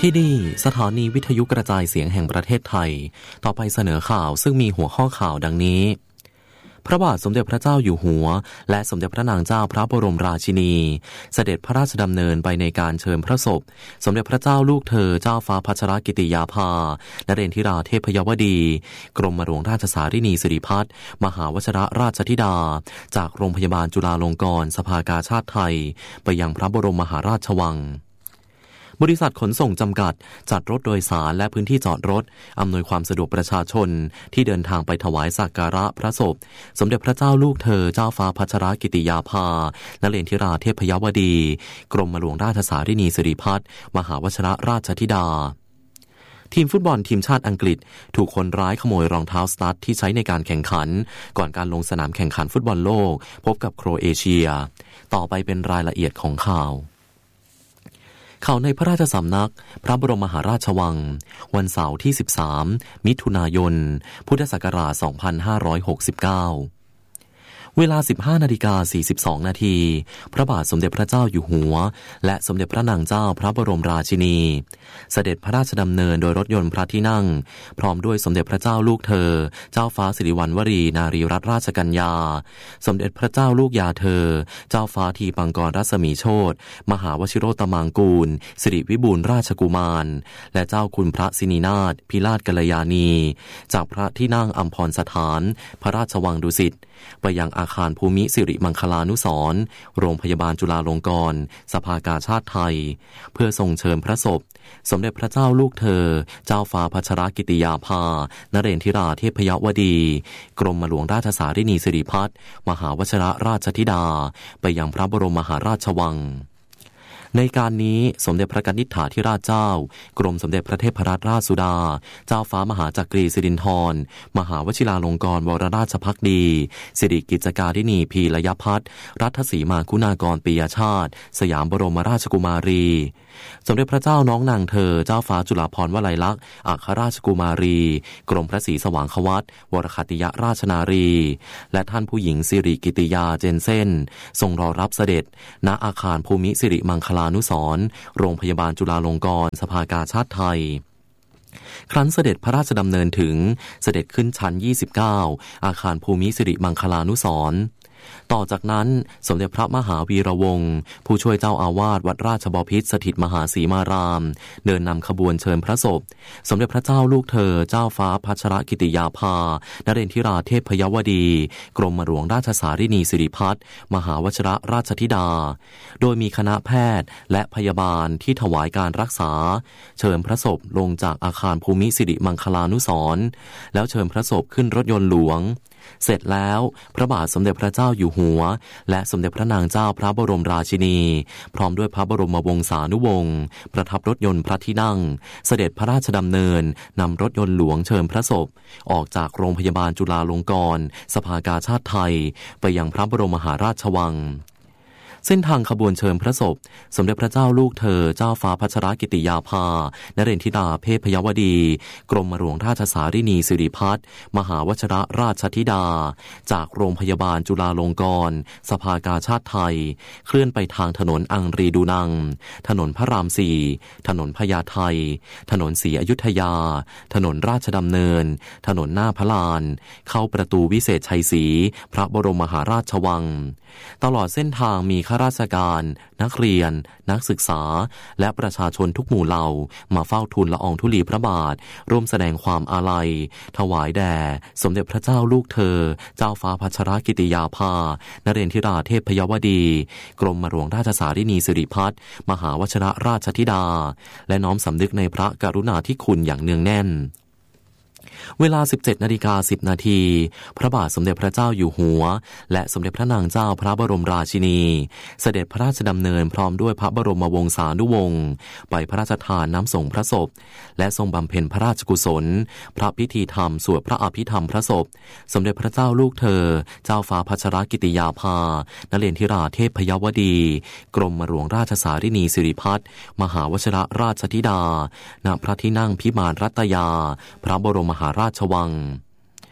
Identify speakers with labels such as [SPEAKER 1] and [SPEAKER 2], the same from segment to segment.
[SPEAKER 1] ที่นี่สถานีวิทยุกระจายเสียงแห่งประเทศไทยต่อไปเสนอข่าวซึ่งมีหัวข้อข่าวดังนี้พระบาทสมเด็จพระเจ้าอยู่หัวและสมเด็จพระนางเจ้าพระบรมราชินีเสด็จพระราชดำเนินไปในการเชิญพระศพสมเด็จพระเจ้าลูกเธอเจ้าฟ้าพัชรกิติยาภานเรนทิราเทพยวดีกรมหลวงราชสารินีสิริพัฒน์มหาวชิรราชธิดาจากโรงพยาบาลจุฬาลงกรณ์สภากาชาดไทยไปยังพระบรมมหาราชวังบริษัทขนส่งจำกัดจัดรถโดยสารและพื้นที่จอดรถอำนวยความสะดวกประชาชนที่เดินทางไปถวายสักการะพระศพสมเด็จพระเจ้าลูกเธอเจ้าฟ้าพัชรกิติยาภานเรนทิราเทพยวดีกรมหลวงราชสารินีสิริพัฒน์มหาวชิรราชธิดาทีมฟุตบอลทีมชาติอังกฤษถูกคนร้ายขโมยรองเท้าสตั๊ดที่ใช้ในการแข่งขันก่อนการลงสนามแข่งขันฟุตบอลโลกพบกับโครเอเชียต่อไปเป็นรายละเอียดของข่าวในพระราชสำนักพระบรมมหาราชวังวันเสาร์ที่13มิถุนายนพุทธศักราช2569เวลา 15:42 นาทีพระบาทสมเด็จพระเจ้าอยู่หัวและสมเด็จพระนางเจ้าพระบรมราชินีเสด็จพระราชดำเนินโดยรถยนต์พระที่นั่งพร้อมด้วยสมเด็จพระเจ้าลูกเธอเจ้าฟ้าสิริวัณวรีนารีรัตนราชกัญญาสมเด็จพระเจ้าลูกยาเธอเจ้าฟ้าทีปังกรรัศมีโชติมหาวชิโรตมังกูลสิริวิบูลย์ราชกุมารและเจ้าคุณพระสินีนาถพิราชกัลยาณีจากพระที่นั่งอัมพรสถานพระราชวังดุสิตไปยังอาคารภูมิสิริมังคลานุสรณ์โรงพยาบาลจุฬาลงกรณ์สภากาชาดไทยเพื่อทรงเชิญพระศพสมเด็จพระเจ้าลูกเธอเจ้าฟ้าพัชรกิติยาภานเรนทิราเทพยวดีกรมหลวงราชสารินีสิริพัฒน์มหาวชิรราชธิดาไปยังพระบรมมหาราชวังในการนี้สมเด็จพระกนิษฐาธิราชเจ้ากรมสมเด็จพระเทพรัตนราชสุดาเจ้าฟ้ามหาจักรีสิรินธรมหาวชิราลงกรณ์วรราชภักดีสิริกิจการินีพีระยพัฒน์รัฐสีมาคุณากรปิยชาติสยามบรมราชกุมารีสมเด็จพระเจ้าน้องนางเธอเจ้าฟ้าจุฬาภรณ์วลัยลักษณ์อัครราชกุมารีกรมพระศรีสว่างควัตวรคติยราชนารีและท่านผู้หญิงสิริกิติยาเจนเซ่นทรงรอรับเสด็จณอาคารภูมิสิริมังคลานุสรณ์โรงพยาบาลจุฬาลงกรณ์สภากาชาดไทยครั้นเสด็จพระราชดำเนินถึงเสด็จขึ้นชั้น29อาคารภูมิสิริมังคลานุสรณ์ต่อจากนั้นสมเด็จพระมหาวีระวงศ์ผู้ช่วยเจ้าอาวาสวัดราชบพิตรสถิตมหาสีมารามเดินนำขบวนเชิญพระศพสมเด็จพระเจ้าลูกเธอเจ้าฟ้าพัชรกิติยาภานเรนทิราเทพยวดีกรมหลวงราชสารินีสิริพัฒน์มหาวชิรราชธิดาโดยมีคณะแพทย์และพยาบาลที่ถวายการรักษาเชิญพระศพลงจากอาคารภูมิสิริมังคลานุสรณ์แล้วเชิญพระศพขึ้นรถยนต์หลวงเสร็จแล้วพระบาทสมเด็จพระเจ้าอยู่หัวและสมเด็จพระนางเจ้าพระบรมราชินีพร้อมด้วยพระบรมวงศานุวงศ์ประทับรถยนต์พระที่นั่งเสด็จพระราชดำเนินนำรถยนต์หลวงเชิญพระศพออกจากโรงพยาบาลจุฬาลงกรณ์สภากาชาดไทยไปยังพระบรมมหาราชวังเส้นทางขบวนเชิญพระศพสมเด็จพระเจ้าลูกเธอเจ้าฟ้าพัชรกิติยาภานเรนทิราเทพยวดีกรมหลวงราชสารินีสิริพัฒน์มหาวชิรราชธิดาจากโรงพยาบาลจุฬาลงกรณ์สภากาชาดไทยเคลื่อนไปทางถนนอังรีดูนังถนนพระราม4ถนนพญาไทถนนศรีอยุธยาถนนราชดำเนินถนนหน้าพระลานเข้าประตูวิเศษชัยศรีพระบรมมหาราชวังตลอดเส้นทางมีข้าราชการนักเรียนนักศึกษาและประชาชนทุกหมู่เหล่ามาเฝ้าทูลละอองธุลีพระบาทร่วมแสดงความอาลัยถวายแด่สมเด็จพระเจ้าลูกเธอเจ้าฟ้าพัชรกิติยาภานเรนทิราเทพยวดีกรมหลวงราชสารินีสิริพัฒน์มหาวชิรราชธิดาและน้อมสำนึกในพระกรุณาธิคุณอย่างเนืองแน่นเวลา 17:10 นาทีพระบาทสมเด็จพระเจ้าอยู่หัวและสมเด็จพระนางเจ้าพระบรมราชินีเสด็จพระราชดำเนินพร้อมด้วยพระบรมวงศานุวงศ์ไปพระราชทานน้ำส่งพระศพและทรงบำเพ็ญพระราชกุศลพระพิธีธรรมสวดพระอภิธรรมพระศพสมเด็จพระเจ้าลูกเธอเจ้าฟ้าพัชรกิติยาภานเรนทิราเทพยวดีกรมหลวงราชสารินีสิริพัฒน์มหาวชิรราชธิดาณพระที่นั่งพิมานรัตยาพระบรมมหาราชวัง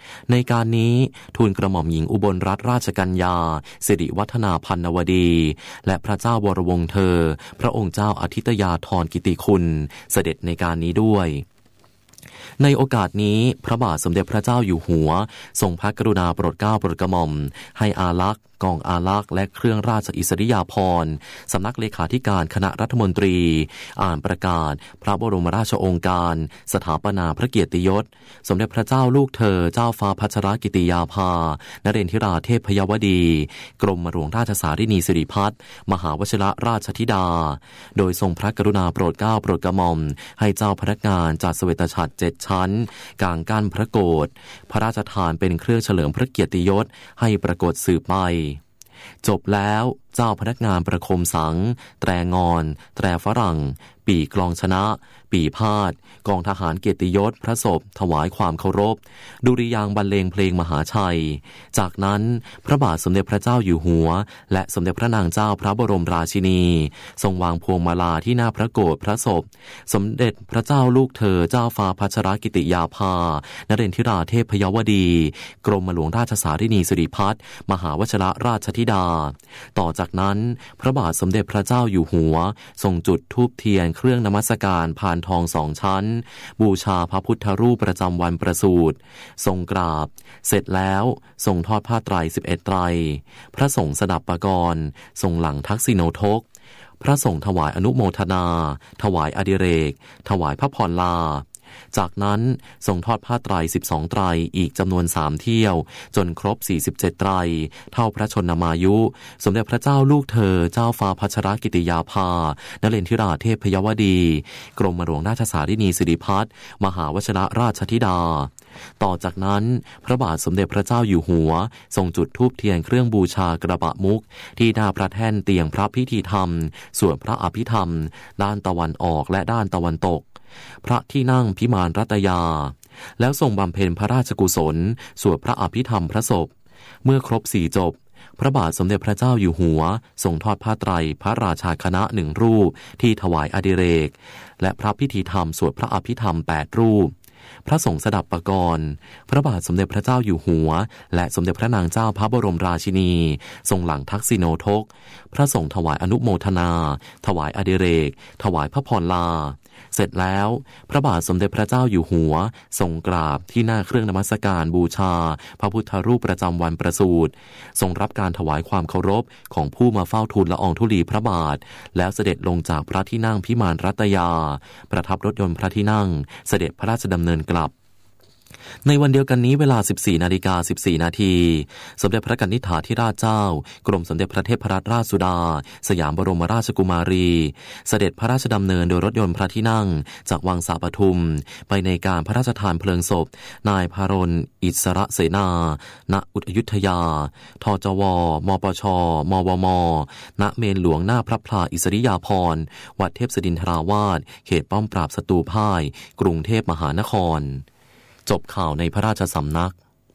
[SPEAKER 1] ในการนี้ทูลกระหม่อมหญิงอุบลรัตนราชกัญญาสิริวัฒนาพันนวดีและพระเจ้าวรวงศ์เธอพระองค์เจ้าอาทิตยาธรกิติคุณเสด็จในการนี้ด้วยในโอกาสนี้พระบาทสมเด็จพระเจ้าอยู่หัวทรงพระกรุณาโปรดเกล้าโปรดกระหม่อมให้อาลักษ์กองอาลักษ์และเครื่องราชอิสริยาภรณ์สำนักเลขาธิการคณะรัฐมนตรีอ่านประกาศพระบรมราชโองการสถาปนาพระเกียรติยศสมเด็จพระเจ้าลูกเธอเจ้าฟ้าพัชรกิติยาภานเรนทิราเทพยวดีกรมหลวงราชสารินีสิริพัฒน์มหาวชิรราชธิดาโดยทรงพระกรุณาโปรดเกล้าโปรดกระหม่อมให้เจ้าพนักงานจัดเสวตฉัตร7 ชั้นกางกั้นพระโกฐพระราชทานเป็นเครื่องเฉลิมพระเกียรติยศให้ปรากฏสืบไปจบแล้วเจ้าพนักงานประโคมสังแตรงอนแตรฝรั่งปี่กลองชนะปี่พาดกองทหารเกียรติยศพระศพถวายความเคารพดุริยางค์บรรเลงเพลงมหาชัยจากนั้นพระบาทสมเด็จพระเจ้าอยู่หัวและสมเด็จพระนางเจ้าพระบรมราชินีทรงวางพวงมาลาที่หน้าพระโกฐพระศพสมเด็จพระเจ้าลูกเธอเจ้าฟ้าพัชรกิติยาภานเรนทิราเทพยวดีกรมหลวงราชสารินีสิริพัฒน์มหาวชิรราชธิดาต่อจากนั้นพระบาทสมเด็จพระเจ้าอยู่หัวทรงจุดธูปเทียนเครื่องนมัสการพานทอง2 ชั้นบูชาพระพุทธรูปประจำวันประสูติทรงกราบเสร็จแล้วทรงทอดผ้าไตร11 ไตรพระสงฆ์สดับปกรณ์ทรงหลังทักษิโนทกพระสงฆ์ถวายอนุโมทนาถวายอดิเรกถวายพระพรลาจากนั้นทรงทอดผ้าไตร12 ไตรอีกจำนวน3 เที่ยวจนครบ47 ไตรเท่าพระชนมายุสมเด็จพระเจ้าลูกเธอเจ้าฟ้าพัชรกิติยาภานเรนทิราเทพยวดีกรมหลวงราชสารินีสิริพัฒน์มหาวชิรราชธิดาต่อจากนั้นพระบาทสมเด็จพระเจ้าอยู่หัวทรงจุดธูปเทียนเครื่องบูชากระบะมุกที่หน้าพระแท่นเตียงพระพิธีธรรมส่วนพระอภิธรรมด้านตะวันออกและด้านตะวันตกพระที่นั่งพิมานรัตยาแล้วทรงบำเพ็ญพระราชกุศลสวดพระอภิธรรมพระศพเมื่อครบ4 จบพระบาทสมเด็จพระเจ้าอยู่หัวทรงทอดผ้าไตรพระราชาคณะ1 รูปที่ถวายอดิเรกและพระพิธีธรรมสวดพระอภิธรรม8 รูปพระสงฆ์สดับปกรณ์พระบาทสมเด็จพระเจ้าอยู่หัวและสมเด็จพระนางเจ้าพระบรมราชินีทรงหลังทักษิโนทกพระสงฆ์ถวายอนุโมทนาถวายอดิเรกถวายพระพรลาเสร็จแล้วพระบาทสมเด็จพระเจ้าอยู่หัวทรงกราบที่หน้าเครื่องนมัสการบูชาพระพุทธรูปประจำวันประสูติทรงรับการถวายความเคารพของผู้มาเฝ้าทูลละอองธุลีพระบาทแล้วเสด็จลงจากพระที่นั่งพิมานรัตยาประทับรถยนต์พระที่นั่งเสด็จพระราชดำเนินกลับในวันเดียวกันนี้เวลา 14:14 น.สมเด็จพระกนิษฐาธิราชเจ้ากรมสมเด็จพระเทพรัตนราชสุดาสยามบรมราชกุมารีเสด็จพระราชดำเนินโดยรถยนต์พระที่นั่งจากวังสาปทุมไปในการพระราชทานเพลิงศพนายพารณอิสระเสนาณอยุธยาทจวมปชมวมณเมนหลวงหน้าพระพลาอิสริยาภรณ์วัดเทพศิรินทราวาสเขตป้อมปราบศัตรูพ่ายกรุงเทพมหานครจบข่าวในพระราชสำนัก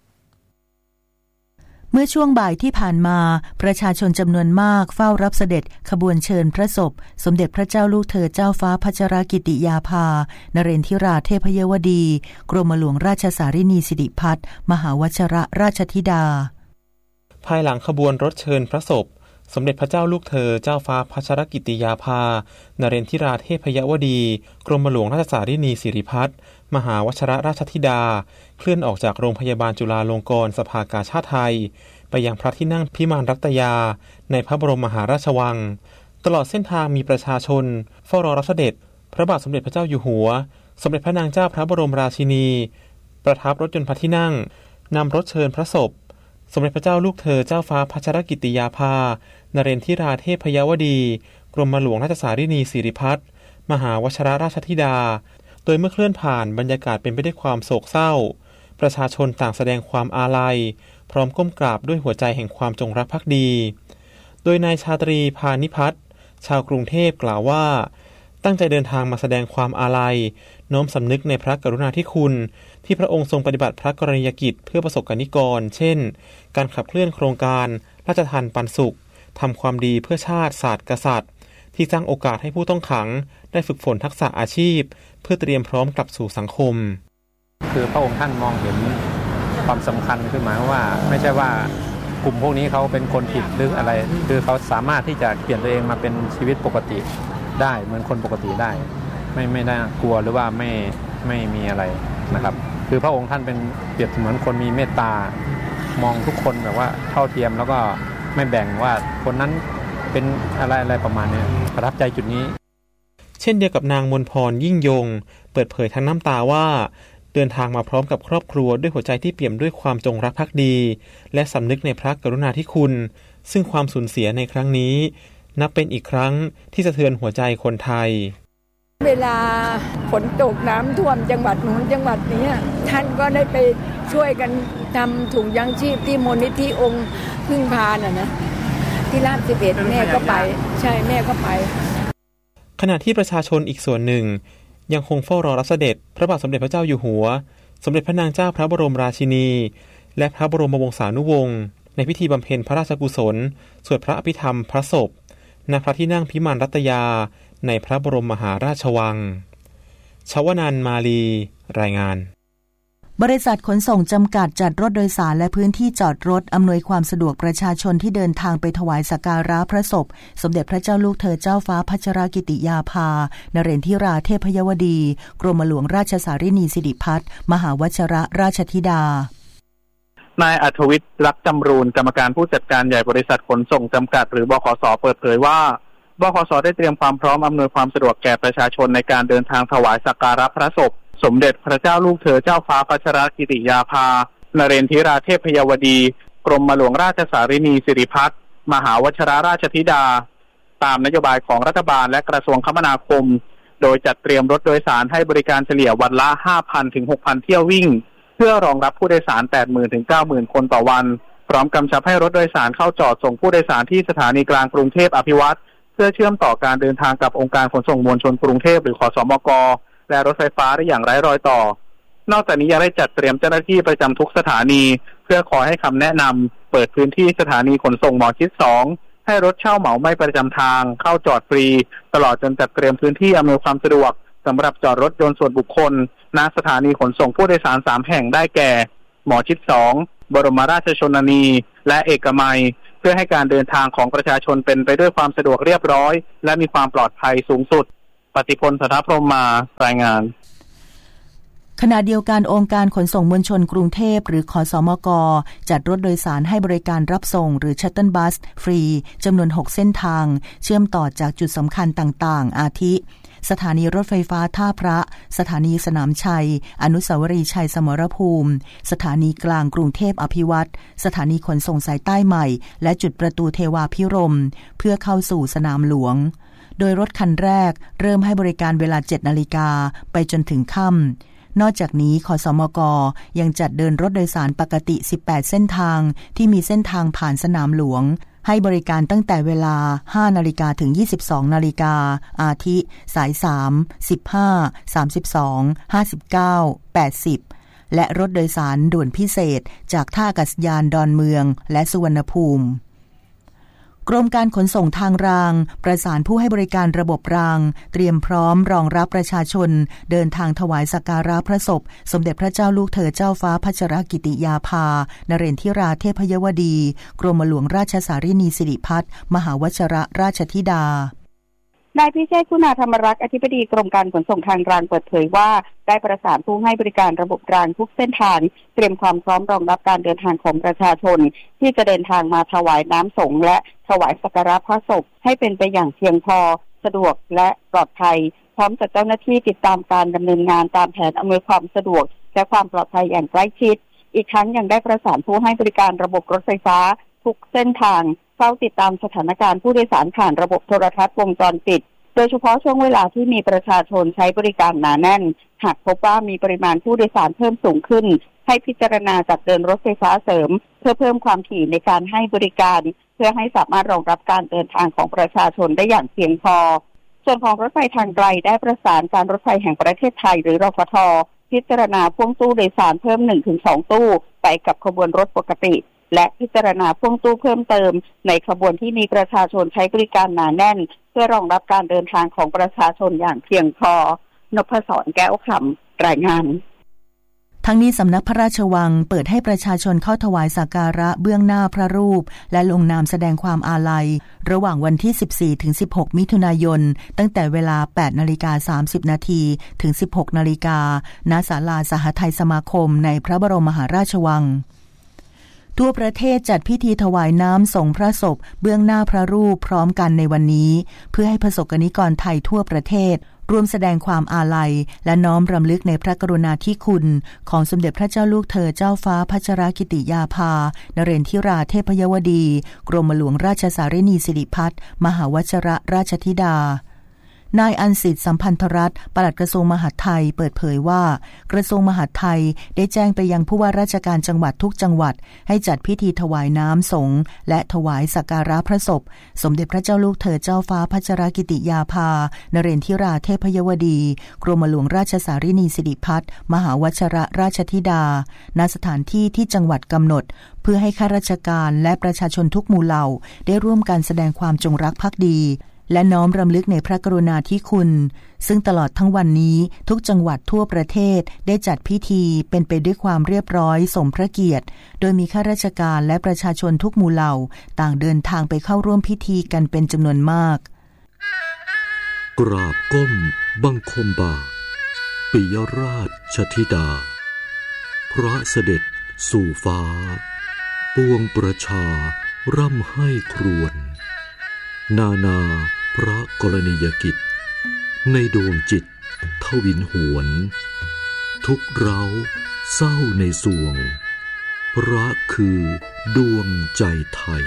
[SPEAKER 2] เมื่อช่วงบ่ายที่ผ่านมาประชาชนจำนวนมากเฝ้ารับเสด็จขบวนเชิญพระศพสมเด็จพระเจ้าลูกเธอเจ้าฟ้าพัชรกิติยาภานเรนทิราเทพยวดีกรมหลวงราชสารินีสิริพัฒน์มหาวชิรราชธิดา
[SPEAKER 3] ภายหลังขบวนรถเชิญพระศพสมเด็จพระเจ้าลูกเธอเจ้าฟ้าพัชรกิติยาภานเรนทิราเทพยวดีกรมหลวงราชสารินีสิริพัฒน์มหาวชิรราชธิดาเคลื่อนออกจากโรงพยาบาลจุฬาลงกรณ์สภากาชาดไทยไปยังพระที่นั่งพิมานรัตยาในพระบรมมหาราชวังตลอดเส้นทางมีประชาชนเฝ้ารอรับเสด็จพระบาทสมเด็จพระเจ้าอยู่หัวสมเด็จพระนางเจ้าพระบรมราชินีประทับรถยนต์พระที่นั่งนำรถเชิญพระศพสมเด็จพระเจ้าลูกเธอเจ้าฟ้าพัชรกิติยาภานเรนทิราเทพยวดีกรมหลวงราชสารินีสิริพัฒน์มหาวชิรราชธิดาโดยเมื่อเคลื่อนผ่านบรรยากาศเป็นไปด้วยความโศกเศร้าประชาชนต่างแสดงความอาลัยพร้อมก้มกราบด้วยหัวใจแห่งความจงรักภักดีโดยนายชาตรีพานิพัฒน์ชาวกรุงเทพกล่าวว่าตั้งใจเดินทางมาแสดงความอาลัยน้อมสำนึกในพระกรุณาธิคุณที่พระองค์ทรงปฏิบัติพระกรณียกิจเพื่อประสบกนิกรเช่นการขับเคลื่อนโครงการราชทานปันสุขทำความดีเพื่อชาติศาสตร์กษัตริย์ที่สร้างโอกาสให้ผู้ต้องขังได้ฝึกฝนทักษะอาชีพเพื่อเตรียมพร้อมกลับสู่สังคม
[SPEAKER 4] คือพระองค์ท่านมองเห็นความสำคัญคือหมายว่าไม่ใช่ว่ากลุ่มพวกนี้เขาเป็นคนผิดหรืออะไรคือเขาสามารถที่จะเปลี่ยนตัวเองมาเป็นชีวิตปกติได้เหมือนคนปกติได้ไม่น่ากลัวหรือว่าไม่มีอะไรนะครับคือพระองค์ท่านเป็นเปรียบเสมือนคนมีเมตตามองทุกคนแบบว่าเท่าเทียมแล้วก็ไม่แบ่งว่าคนนั้นเป็นอะไรประมาณนี้ประทับใจจุดนี้
[SPEAKER 3] เช่นเดียวกับนางมนพรยิ่งยงเปิดเผยทั้งน้ำตาว่าเดินทางมาพร้อมกับครอบครัวด้วยหัวใจที่เปี่ยมด้วยความจงรักภักดีและสำนึกในพระกรุณาธิคุณซึ่งความสูญเสียในครั้งนี้นับเป็นอีกครั้งที่สะเทือนหัวใจคนไทย
[SPEAKER 5] เวลาฝนตกน้ำท่วมจังหวัดนู้นจังหวัดนี้ท่านก็ได้ไปช่วยกันทำถุงยังชีพที่มูลนิธิองค์พึ่งพานะที่ราช11แม่ก็ไปใช่แม่ก็ไป
[SPEAKER 3] ขณะที่ประชาชนอีกส่วนหนึ่งยังคงเฝ้ารอรับเสด็จพระบาทสมเด็จพระเจ้าอยู่หัวสมเด็จพระนางเจ้าพระบรมราชินีและพระบรมวงศานุวงศ์ในพิธีบำเพ็ญพระราชกุศลสวดพระอภิธรรมพระศพณพระที่นั่งพิมานรัตยาในพระบรมมหาราชวังชวนันท์มาลีรายงาน
[SPEAKER 2] บริษัทขนส่งจำกัดจัดรถโดยสารและพื้นที่จอดรถอำนวยความสะดวกประชาชนที่เดินทางไปถวายสักการะพระศพสมเด็จพระเจ้าลูกเธอเจ้าฟ้าพัชรกิติยาภานเรนทิราเทพยวดีกรมหลวงราชสารินีสิริพัฒน์มหาวชิรราชธิดาน
[SPEAKER 6] ายอัธวิทย์รักจำรูนกรรมการผู้จัดการใหญ่บริษัทขนส่งจำกัดหรือบขส.เปิดเผยว่าบขส.ได้เตรียมความพร้อมอำนวยความสะดวกแก่ประชาชนในการเดินทางถวายสักการะพระศพสมเด็จพระเจ้าลูกเธอเจ้าฟ้าพัชรกิติยาภานเรนทิราเทพยวดีกรมหลวงราชสารินีสิริพัฒน์มหาวชิรราชธิดาตามนโยบายของรัฐบาลและกระทรวงคมนาคมโดยจัดเตรียมรถโดยสารให้บริการเฉลี่ยวันละ 5,000 ถึง 6,000 เที่ยววิ่งเพื่อรองรับผู้โดยสาร 80,000 ถึง 90,000 คนต่อวันพร้อมกำชับให้รถโดยสารเข้าจอดส่งผู้โดยสารที่สถานีกลางกรุงเทพอภิวัตรเพื่อเชื่อมต่อการเดินทางกับองค์การขนส่งมวลชนกรุงเทพหรือขสมกและรถไฟฟ้าได้อย่างไร้รอยต่อนอกจากนี้ยังได้จัดเตรียมเจ้าหน้าที่ประจำทุกสถานีเพื่อขอให้คำแนะนำเปิดพื้นที่สถานีขนส่งหมอชิด2ให้รถเช่าเหมาไม่ประจำทางเข้าจอดฟรีตลอดจนจัดเตรียมพื้นที่อำนวยความสะดวกสำหรับจอดรถยนต์ส่วนบุคคลณสถานีขนส่งผู้โดยสาร3แห่งได้แก่หมอชิด2บรมราชชนนีและเอกมัยเพื่อให้การเดินทางของประชาชนเป็นไปด้วยความสะดวกเรียบร้อยและมีความปลอดภัยสูงสุดปฏิพล สัทธพรหมารายงาน
[SPEAKER 2] ขณะเดียวกันองค์การขนส่งมวลชนกรุงเทพหรือขสมกจัดรถโดยสารให้บริการรับส่งหรือชัตเทิลบัสฟรีจำนวน6เส้นทางเชื่อมต่อจากจุดสำคัญต่างๆอาทิสถานีรถไฟฟ้าท่าพระสถานีสนามชัยอนุสาวรีย์ชัยสมรภูมิสถานีกลางกรุงเทพอภิวัตรสถานีขนส่งสายใต้ใหม่และจุดประตูเทวาภิรมย์เพื่อเข้าสู่สนามหลวงโดยรถคันแรกเริ่มให้บริการเวลา 7 นาฬิกาไปจนถึงค่ำนอกจากนี้ขสมกยังจัดเดินรถโดยสารปกติ18เส้นทางที่มีเส้นทางผ่านสนามหลวงให้บริการตั้งแต่เวลา 5 นาฬิกาถึง 22 นาฬิกาอาทิสาย3 15 32 59 80และรถโดยสารด่วนพิเศษจากท่าอากาศยานดอนเมืองและสุวรรณภูมิกรมการขนส่งทางรางประสานผู้ให้บริการระบบรางเตรียมพร้อมรองรับประชาชนเดินทางถวายสักการะพระศพสมเด็จพระเจ้าลูกเธอเจ้าฟ้าพัชรกิติยาภานเรนทิราเทพยวดีกรมหลวงราชสารินีสิริพัฒน์มหาวชิรราชธิดาน
[SPEAKER 7] ายพิเชษฐ์คุณาธรรมรักษ์อธิบดีกรมการขนส่งทางรางเปิดเผยว่าได้ประสานผู้ให้บริการระบบรางทุกเส้นทางเตรียมความพร้อมรองรับการเดินทางของประชาชนที่จะเดินทางมาถวายน้ำสงฆ์และถวายสักการะพระศพให้เป็นไปอย่างเพียงพอสะดวกและปลอดภัยพร้อมจัดเจ้าหน้าที่ติดตามการดำเนินงานตามแผนอำนวยความสะดวกและความปลอดภัยอย่างใกล้ชิดอีกทั้งยังได้ประสานผู้ให้บริการระบบรถไฟฟ้าทุกเส้นทางเฝ้าติดตามสถานการณ์ผู้โดยสารผ่านระบบโทรทัศน์วงจรปิดโดยเฉพาะช่วงเวลาที่มีประชาชนใช้บริการหนาแน่นหากพบว่ามีปริมาณผู้โดยสารเพิ่มสูงขึ้นให้พิจารณาจัดเดินรถไฟฟ้าเสริมเพื่อเพิ่มความถี่ในการให้บริการเพื่อให้สามารถรองรับการเดินทางของประชาชนได้อย่างเพียงพอส่วนของรถไฟทางไกลได้ประสานการรถไฟแห่งประเทศไทยหรือรฟท.พิจารณาพ่วงตู้โดยสารเพิ่ม 1-2 ตู้ไปกับขบวนรถปกติและพิจารณาพ่วงตู้เพิ่มเติมในขบวนที่มีประชาชนใช้บริการหนาแน่นเพื่อรองรับการเดินทางของประชาชนอย่างเพียงพอนพศร แก้วคำรายงาน
[SPEAKER 2] ทั้งนี้สำนักพระราชวังเปิดให้ประชาชนเข้าถวายสักการะเบื้องหน้าพระรูปและลงนามแสดงความอาลัยระหว่างวันที่ 14 ถึง 16 มิถุนายนตั้งแต่เวลา 8:30 นาทีถึง 16 นาฬิกาณศาลาสหไทยสมาคมในพระบรมมหาราชวังทั่วประเทศจัดพิธีถวายน้ำส่งพระศพเบื้องหน้าพระรูปพร้อมกันในวันนี้เพื่อให้ประสบกนิกรไทยทั่วประเทศร่วมแสดงความอาลัยและน้อมรำลึกในพระกรุณาธิคุณของสมเด็จพระเจ้าลูกเธอเจ้าฟ้าพัชรกิติยาภานเรนทิราเทพยวดีกรมหลวงราชสารินีสิริพัฒน์มหาวชรราชธิดานายอันสิทธิ์สัมพันธรัตน์ปลัดกระทรวงมหาดไทยเปิดเผยว่ากระทรวงมหาดไทยได้แจ้งไปยังผู้ว่าราชการจังหวัดทุกจังหวัดให้จัดพิธีถวายน้ำสงฆ์และถวายสักการะพระศพสมเด็จพระเจ้าลูกเธอเจ้าฟ้าพัชรกิติยาภานเรนทิราเทพยวดีกรมหลวงราชสารินีสิริพัฒน์มหาวชรราชธิดาณสถานที่ที่จังหวัดกำหนดเพื่อให้ข้าราชการและประชาชนทุกหมู่เหล่าได้ร่วมกันแสดงความจงรักภักดีและน้อมรำลึกในพระกรุณาธิคุณซึ่งตลอดทั้งวันนี้ทุกจังหวัดทั่วประเทศได้จัดพิธีเป็นไปด้วยความเรียบร้อยสมพระเกียรติโดยมีข้าราชการและประชาชนทุกหมู่เหล่าต่างเดินทางไปเข้าร่วมพิธีกันเป็นจำนวนมาก
[SPEAKER 8] กราบก้มบังคมบาทปิยราชธิดาพระเสด็จสู่ฟ้าปวงประชาร่ำให้ครวญนาพระกรณียกิจในดวงจิตทวินหวนทุกเร้าเศร้าในสวงพระคือดวงใจไทย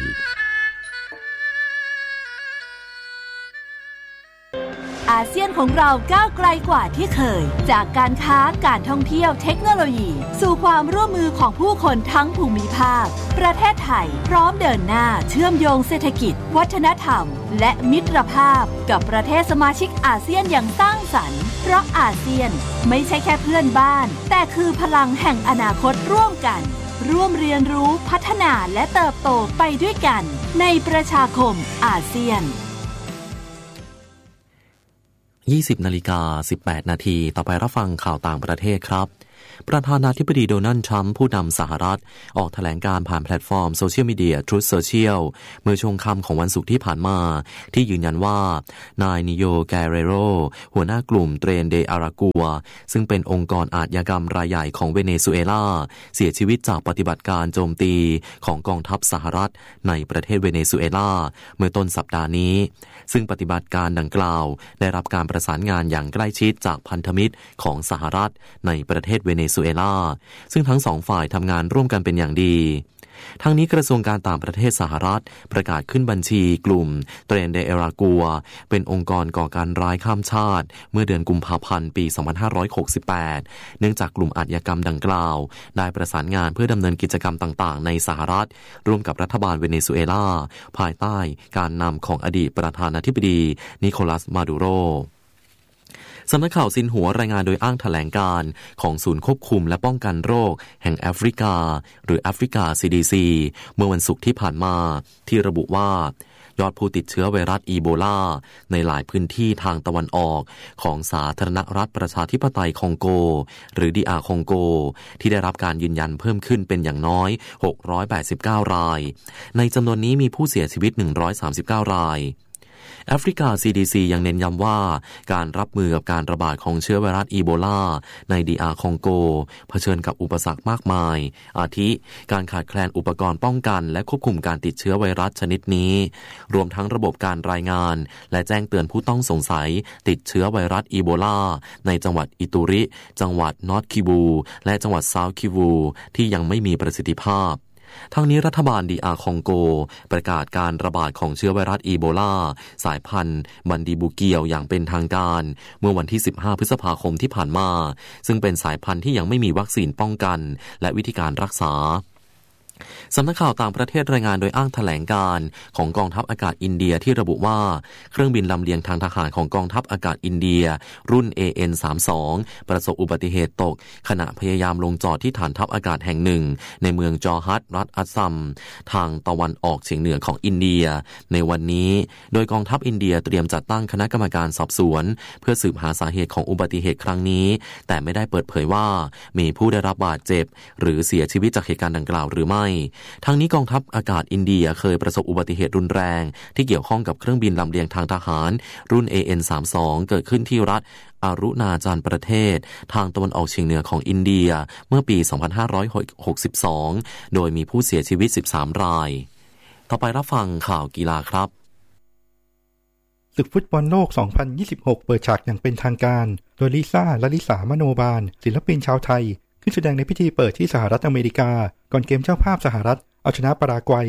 [SPEAKER 9] อาเซียนของเราก้าวไกลกว่าที่เคยจากการค้าการท่องเที่ยวเทคโนโลยีสู่ความร่วมมือของผู้คนทั้งภูมิภาคประเทศไทยพร้อมเดินหน้าเชื่อมโยงเศรษฐกิจวัฒนธรรมและมิตรภาพกับประเทศสมาชิกอาเซียนอย่างสร้างสรรค์เพราะอาเซียนไม่ใช่แค่เพื่อนบ้านแต่คือพลังแห่งอนาคตร่วมกันร่วมเรียนรู้พัฒนาและเติบโตไปด้วยกันในประชาคมอาเซียน
[SPEAKER 1] 20:18 นาทีต่อไปรับฟังข่าวต่างประเทศครับประธานาธิบดีโดนัลด์ทรัมป์ผู้นำสหรัฐออกแถลงการผ่านแพลตฟอร์มโซเชียลมีเดีย Truth Social เมื่อช่วงค่ำของวันศุกร์ที่ผ่านมาที่ยืนยันว่านายนิโยแกเรโรหัวหน้ากลุ่มเตรนเดอารากัวซึ่งเป็นองค์กรอาชญากรรมรายใหญ่ของเวเนซุเอลาเสียชีวิตจากปฏิบัติการโจมตีของกองทัพสหรัฐในประเทศเวเนซุเอลาเมื่อต้นสัปดาห์นี้ซึ่งปฏิบัติการดังกล่าวได้รับการประสานงานอย่างใกล้ชิดจากพันธมิตรของสหรัฐในประเทศเวเนซุเอลาซึ่งทั้งสองฝ่ายทำงานร่วมกันเป็นอย่างดีทั้งนี้กระทรวงการต่างประเทศสหรัฐประกาศขึ้นบัญชีกลุ่มเตรนเดอารากัวเป็นองค์กรก่อการร้ายข้ามชาติเมื่อเดือนกุมภาพันธ์ปี 2568 เนื่องจากกลุ่มอาชญากรรมดังกล่าวได้ประสานงานเพื่อดำเนินกิจกรรมต่างๆในสหรัฐร่วมกับรัฐบาลเวเนซุเอลาภายใต้การนำของอดีตประธานาธิบดีนิโคลัสมาดูโรสำนักข่าวซินหัวรายงานโดยอ้างแถลงการของศูนย์ควบคุมและป้องกันโรคแห่งแอฟริกาหรือแอฟริกา CDC เมื่อวันศุกร์ที่ผ่านมาที่ระบุว่ายอดผู้ติดเชื้อไวรัสอีโบลาในหลายพื้นที่ทางตะวันออกของสาธารณรัฐประชาธิปไตยคองโกหรือ DR คองโกที่ได้รับการยืนยันเพิ่มขึ้นเป็นอย่างน้อย689รายในจำนวนนี้มีผู้เสียชีวิต139รายแอฟริกา CDC ยังเน้นย้ำว่าการรับมือกับการระบาดของเชื้อไวรัสอีโบลาใน DR คองโกเผชิญกับอุปสรรคมากมายอาทิการขาดแคลนอุปกรณ์ป้องกันและควบคุมการติดเชื้อไวรัสชนิดนี้รวมทั้งระบบการรายงานและแจ้งเตือนผู้ต้องสงสัยติดเชื้อไวรัสอีโบลาในจังหวัดอิตูริจังหวัดนอร์ทคิวูและจังหวัดเซาท์คิวูที่ยังไม่มีประสิทธิภาพทั้งนี้รัฐบาล DR คองโกประกาศการระบาดของเชื้อไวรัสอีโบลาสายพันธุ์บันดีบูเกียวอย่างเป็นทางการเมื่อวันที่15พฤษภาคมที่ผ่านมาซึ่งเป็นสายพันธุ์ที่ยังไม่มีวัคซีนป้องกันและวิธีการรักษาสำนักข่าวต่างประเทศรายงานโดยอ้างแถลงการของกองทัพอากาศอินเดียที่ระบุว่าเครื่องบินลำเลียงทางทหารของกองทัพอากาศอินเดียรุ่น AN-32 ประสบอุบัติเหตุตกขณะพยายามลงจอดที่ฐานทัพอากาศแห่งหนึ่งในเมืองจอฮัตรัฐอัสซัมทางตะวันออกเฉียงเหนือของอินเดียในวันนี้โดยกองทัพอินเดียเตรียมจัดตั้งคณะกรรมการสอบสวนเพื่อสืบหาสาเหตุของอุบัติเหตุครั้งนี้แต่ไม่ได้เปิดเผยว่ามีผู้ได้รับบาดเจ็บหรือเสียชีวิตจากเหตุการณ์ดังกล่าวหรือไม่ทั้งนี้กองทัพอากาศอินเดียเคยประสบอุบัติเหตุรุนแรงที่เกี่ยวข้องกับเครื่องบินลำเลียงทางทหารรุ่น AN-32 เกิดขึ้นที่รัฐอารุณาจารประเทศทางตะวันออกเฉียงเหนือของอินเดียเมื่อปี 2562 โดยมีผู้เสียชีวิต 13 รายต่อไปรับฟังข่าวกีฬาครับ
[SPEAKER 10] ศึกฟุตบอลโลก 2026 เปิดฉากอย่างเป็นทางการโดยลิซ่าและลิสามโนบาลศิลปินชาวไทยขึ้นแสดงในพิธีเปิดที่สหรัฐอเมริกาก่อนเกมเจ้าภาพสหรัฐเอาชนะปารากวัย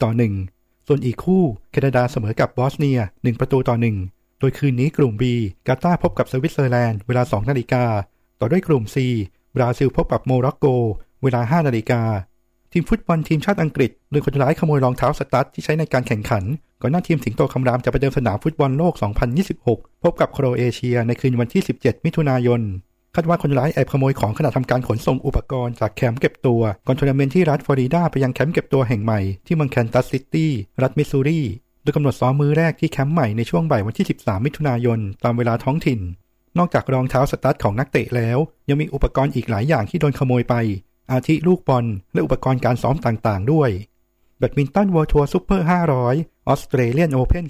[SPEAKER 10] 4-1 ส่วนอีกคู่แคนาดาเสมอกับบอสเนีย 1-1 โดยคืนนี้กลุ่ม B กาตาร์พบกับสวิตเซอร์แลนด์เวลา 2 นาฬิกาต่อด้วยกลุ่ม C บราซิลพบกับโมร็อกโกเวลา 5 นาฬิกาทีมฟุตบอลทีมชาติอังกฤษโดยคนร้ายขโมยรองเท้าสตั๊ดที่ใช้ในการแข่งขันก่อนหน้าทีมสิงโตคำรามจะไปเดินสนามฟุตบอลโลก 2026 พบกับโครเอเชียในคืนวันที่ 17 มิถุนายนคาดว่าคนร้ายแอบขโมยของขณะทำการขนส่งอุปกรณ์จากแคมป์เก็บตัวก่อนทัวร์นาเมนต์ที่รัฐฟลอริดาไปยังแคมป์เก็บตัวแห่งใหม่ที่เมืองแคนซัสซิตี้รัฐมิสซูรีโดยกำหนดซ้อมมื้อแรกที่แคมป์ใหม่ในช่วงบ่ายวันที่ 13 มิถุนายนตามเวลาท้องถิ่นนอกจากรองเท้าสตั๊ดของนักเตะแล้วยังมีอุปกรณ์อีกหลายอย่างที่โดนขโมยไปอาทิลูกบอลและอุปกรณ์การซ้อมต่างๆด้วยแบดมินตันเวิลด์ทัวร์ซุปเปอร์ 500 ออสเตรเลียนโอเพ่น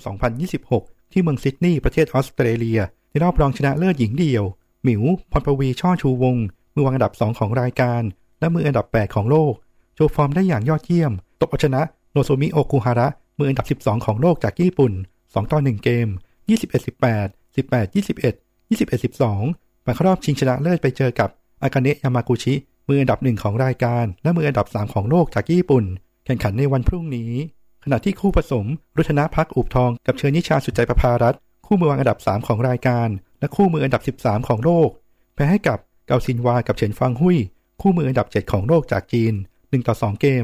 [SPEAKER 10] 2026 ที่เมืองซิดนีย์ประเทศออสเตรเลียในรอบรองชนะเลิศหญิงเดี่ยวหมิวพรปวีช่อชูวงศ์มือวางอันดับ 2 ของรายการและมืออันดับ 8 ของโลกโชว์ฟอร์มได้อย่างยอดเยี่ยมตบเอาชนะโนโซมิโอคุฮาระมืออันดับ 12 ของโลกจากญี่ปุ่น 2-1 เกม 21-18 18-21 21-12 ผ่านเข้ารอบชิงชนะเลิศไปเจอกับอากาเนะยามากุชิมืออันดับ 1 ของรายการและมืออันดับ 3 ของโลกจากญี่ปุ่นแข่งขันในวันพรุ่งนี้ขณะที่คู่ผสมรุชนะพักอุบทองกับเชอนิชาสุดใจประภารัตน์คู่มือวางอันดับ 3 ของรายการและคู่มืออันดับ 13 ของโลกแพ้ให้กับเกาซินวากับเฉินฟางหุยคู่มืออันดับ 7 ของโลกจากจีน 1-2 เกม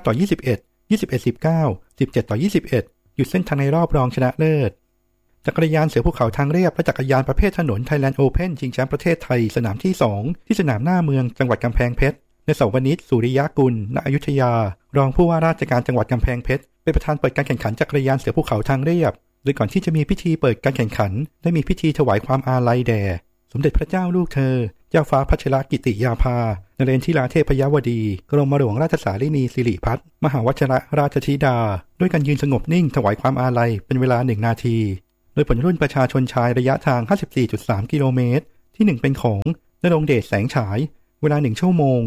[SPEAKER 10] 9-21 21-19 17-21 หยุดเส้นทางในรอบรองชนะเลิศจักรยานเสือภูเขาทางเรียบและจักรยานประเภทถนน Thailand Open ชิงแชมป์ประเทศไทยสนามที่ 2 ที่สนามหน้าเมืองจังหวัดกำแพงเพชรในเสาวนิช สุริยกุล ณ อยุธยารองผู้ว่าราชการจังหวัดกำแพงเพชรเป็นประธานเปิดการแข่งขันจักรยานเสือภูเขาทางเรียบโดยก่อนที่จะมีพิธีเปิดการแข่งขันได้มีพิธีถวายความอาลัยแด่สมเด็จพระเจ้าลูกเธอเจ้าฟ้าพัชรกิติยาภานเรนทิราเทพยวดีกรมหลวงราชสารินีสิริพัฒน์มหาวชิรราชธิดาด้วยการยืนสงบนิ่งถวายความอาลัยเป็นเวลา1 นาทีโดยผลรุ่นประชาชนชายระยะทาง 54.3 กิโลเมตรที่1เป็นของณรงค์เดชแสงฉายเวลา1 ชั่วโมง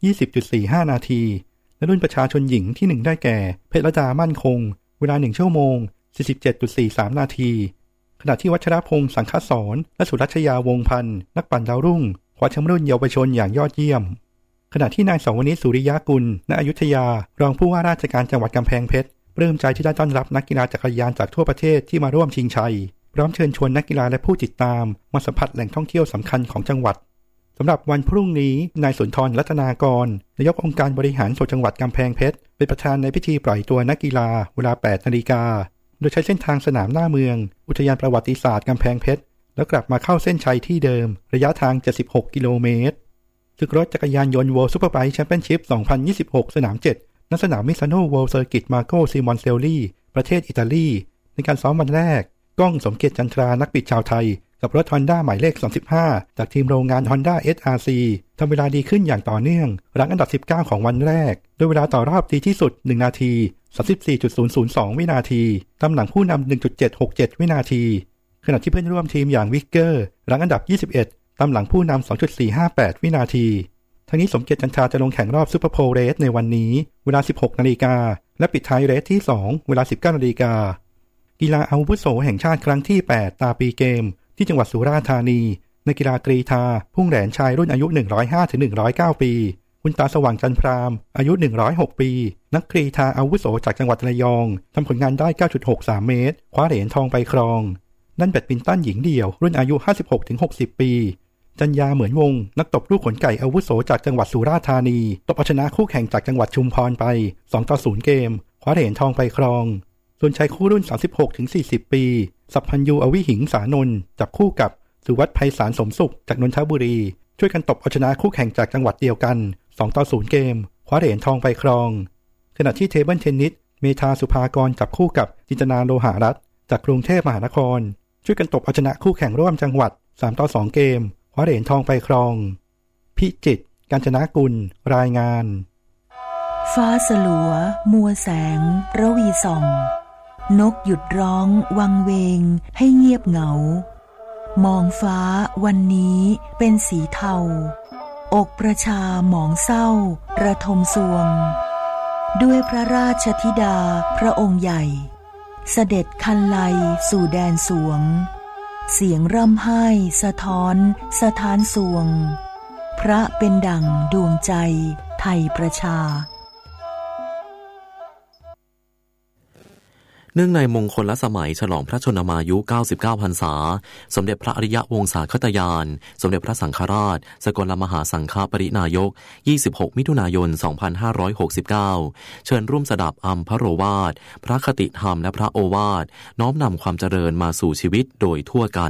[SPEAKER 10] 20.45 นาทีและรุ่นประชาชนหญิงที่1ได้แก่เพชรดามั่นคงเวลา1 ชั่วโมง 47.43 นาทีขณะที่วัชรพงษ์สังฆสรและสุรัชยาวงศ์พันธ์นักปั่นดาวรุ่งคว้าแชมป์รุ่นเยาวชนอย่างยอดเยี่ยมขณะที่นายเสาวนิช สุริยกุล ณ อยุธยารองผู้ว่าราชการจังหวัดกำแพงเพชรปลื้มใจที่ได้ต้อนรับนักกีฬาจักรยานจากทั่วประเทศที่มาร่วมชิงชัยพร้อมเชิญชวนนักกีฬาและผู้ติดตามมาสัมผัสแหล่งท่องเที่ยวสำคัญของจังหวัดสำหรับวันพรุ่งนี้นายสุนทรรัตนากรนายกองค์การบริหารส่วนจังหวัดกำแพงเพชรเป็นประธานในพิธีปล่อยตัวนักกีฬาเวลา 8 นาฬิกาโดยใช้เส้นทางสนามหน้าเมืองอุทยานประวัติศาสตร์กำแพงเพชรแล้วกลับมาเข้าเส้นชัยที่เดิมระยะทาง 76 กิโลเมตรศึกรถจักรยานยนต์ World Superbike Championship 2026 สนาม 7 ณ สนามมิซานโน World Circuit Marco Simoncelli ประเทศอิตาลีในการซ้อมวันแรกก้องสมเกียรติจันทรานักบิดชาวไทยกับรถ Honda หมายเลข 35 จากทีมโรงงาน Honda SRC ทำเวลาดีขึ้นอย่างต่อเนื่องรั้งอันดับ 19 ของวันแรกโดยเวลาต่อรอบดีที่สุด 1 นาที 34.002 วินาทีตามหลังผู้นำ 1.767 วินาทีขณะที่เพื่อนร่วมทีมอย่างวิกเกอร์รั้งอันดับ 21 ตามหลังผู้นำ 2.458 วินาทีทั้งนี้สมเกียรติจันทราจะลงแข่งรอบซูเปอร์โพลเรสในวันนี้เวลา 16 นาฬิกาและปิดท้ายเรสที่ 2 เวลา 19 นาฬิกากีฬาอาวุโสแห่งชาติครั้งที่ 8 ตาปีเกมที่จังหวัดสุราษฎร์ธานีในกีฬากรีฑาพุ่งแหลนชายรุ่นอายุ 105-109 ปีคุณตาสว่างจันทรามอายุ 106 ปีนักกรีฑาอาวุโสจากจังหวัดระยองทำผลงานได้ 9.63 เมตรคว้าเหรียญทองไปครองด้านแบดมินตันหญิงเดี่ยวรุ่นอายุ 56-60 ปีจัญญาเหมือนวงนักตบลูกขนไก่อาวุโสจากจังหวัดสุราษฎร์ธานีตบเอาชนะคู่แข่งจากจังหวัดชุมพรไป 2-0 เกมคว้าเหรียญทองไปครองส่วนชายคู่รุ่น 36-40 ปีสัพพัญญูอวิหิงสานนท์จับคู่กับสุวัฒน์ไพศาลสมสุขจากนนทบุรีช่วยกันตบเอาชนะคู่แข่งจากจังหวัดเดียวกัน 2-0 เกมคว้าเหรียญทองไปครองขณะที่เทเบิลเทนนิสเมธาสุภากรจับคู่กับจินตนาโลหะรัตน์จากกรุงเทพมหานครช่วยกันตบเอาชนะคู่แข่งร่วมจังหวัด 3-2 เกมคว้าเหรียญทองไปครองพิจิตรกาญจนกุลรายงาน
[SPEAKER 2] ฟ้าสลัวมัวแสงระวีส่องนกหยุดร้องวังเวงให้เงียบเหงามองฟ้าวันนี้เป็นสีเทาอกประชาหมองเศร้าระทมสวงด้วยพระราชธิดาพระองค์ใหญ่เสด็จคันไลสู่แดนสวงเสียงร่ำไห้สะท้อนสถานสวงพระเป็นดั่งดวงใจไทยประชา
[SPEAKER 1] เนื่องในมงคลสมัยฉลองพระชนมายุ99พรรษาสมเด็จพระอริยวงศาคตยานสมเด็จพระสังฆราชสกลมหาสังฆปรินายก26มิถุนายน2569เชิญร่วมสดับอัมพโรวาทพระคติธรรมและพระโอวาทน้อมนำความเจริญมาสู่ชีวิตโดยทั่วกัน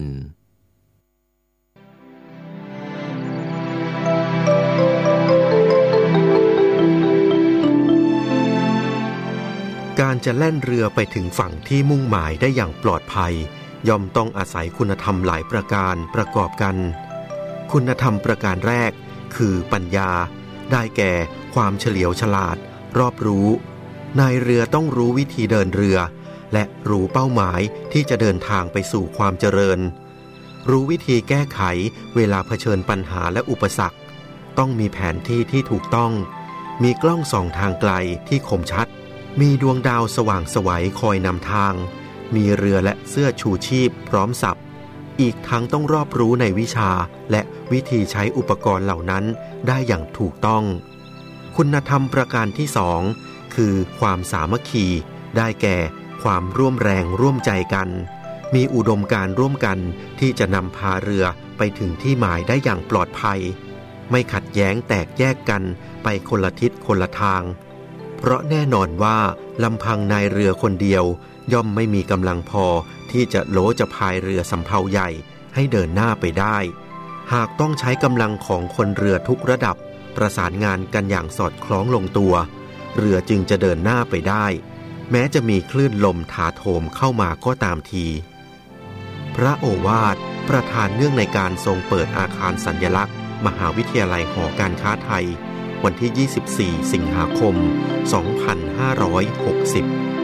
[SPEAKER 11] การจะแล่นเรือไปถึงฝั่งที่มุ่งหมายได้อย่างปลอดภัยย่อมต้องอาศัยคุณธรรมหลายประการประกอบกันคุณธรรมประการแรกคือปัญญาได้แก่ความเฉลียวฉลาดรอบรู้นายเรือต้องรู้วิธีเดินเรือและรู้เป้าหมายที่จะเดินทางไปสู่ความเจริญรู้วิธีแก้ไขเวลาเผชิญปัญหาและอุปสรรคต้องมีแผนที่ที่ถูกต้องมีกล้องส่องทางไกลที่คมชัดมีดวงดาวสว่างไสวคอยนำทางมีเรือและเสื้อชูชีพพร้อมสับอีกทั้งต้องรอบรู้ในวิชาและวิธีใช้อุปกรณ์เหล่านั้นได้อย่างถูกต้องคุณธรรมประการที่สองคือความสามัคคีได้แก่ความร่วมแรงร่วมใจกันมีอุดมการณ์ร่วมกันที่จะนำพาเรือไปถึงที่หมายได้อย่างปลอดภัยไม่ขัดแย้งแตกแยกกันไปคนละทิศคนละทางเพราะแน่นอนว่าลำพังนายเรือคนเดียวย่อมไม่มีกำลังพอที่จะโลจะพายเรือสำเภาใหญ่ให้เดินหน้าไปได้หากต้องใช้กำลังของคนเรือทุกระดับประสานงานกันอย่างสอดคล้องลงตัวเรือจึงจะเดินหน้าไปได้แม้จะมีคลื่นลมถาโถมเข้ามาก็ตามทีพระโอวาทประธานเนื่องในการทรงเปิดอาคารสัญลักษณ์มหาวิทยาลัยหอการค้าไทยวันที่ 24 สิงหาคม 2560